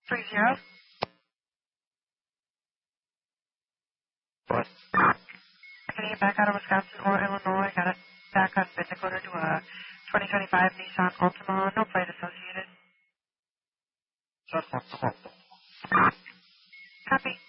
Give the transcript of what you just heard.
30. What? Getting it back out of Wisconsin or Illinois. Got it back on mid-Dakota to a 2025 Nissan Altima. No plate associated. Just what's the Copy.